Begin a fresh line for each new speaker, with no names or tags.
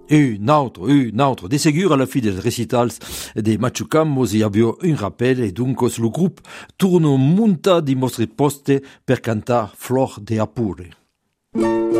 Un autre. De segur, alla fi dels recitals de Machucamos hi havia un rappel e duncos lo grup turno munta di mostri poste per cantar Flor de Apure.